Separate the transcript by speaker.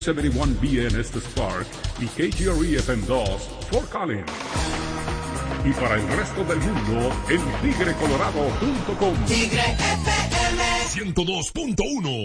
Speaker 1: 71B en Estes Park y KGRE FM2 Fort Collins. Y para el resto del mundo en tigrecolorado.com.
Speaker 2: Tigre FM
Speaker 3: 102.1